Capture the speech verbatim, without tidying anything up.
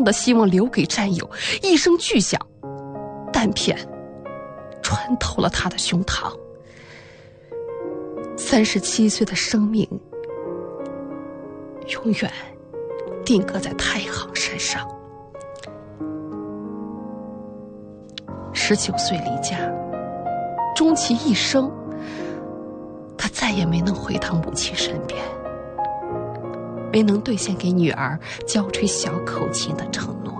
的希望留给战友，一声巨响，弹片穿透了他的胸膛。三十七岁的生命永远定格在太行山上。十九岁离家，终其一生，他再也没能回到母亲身边，没能兑现给女儿娇吹小口琴的承诺。